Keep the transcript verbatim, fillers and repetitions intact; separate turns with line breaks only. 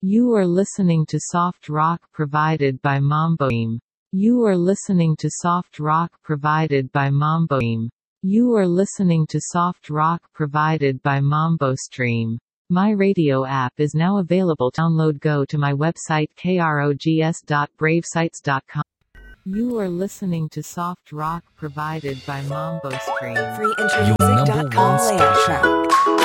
You are listening to soft rock provided by Mambo Stream. You are listening to soft rock provided by Mambo Stream. You are listening to soft rock provided by Mambo Stream. My radio app is now available. Download. Go to my website krogs dot brave sites dot com. You are listening to soft rock provided by Mambo Stream.
free intro music dot com layout track.